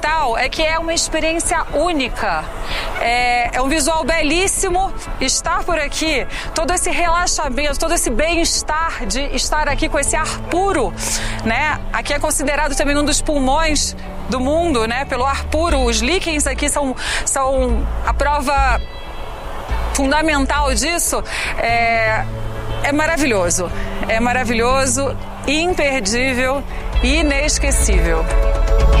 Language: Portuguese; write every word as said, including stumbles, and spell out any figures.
fundamental é que é uma experiência única. É, é um visual belíssimo estar por aqui, todo esse relaxamento, todo esse bem-estar de estar aqui com esse ar puro, né? Aqui é considerado também um dos pulmões do mundo, né? Pelo ar puro. Os líquens aqui são, são a prova fundamental disso. É, é maravilhoso, é maravilhoso, imperdível, inesquecível.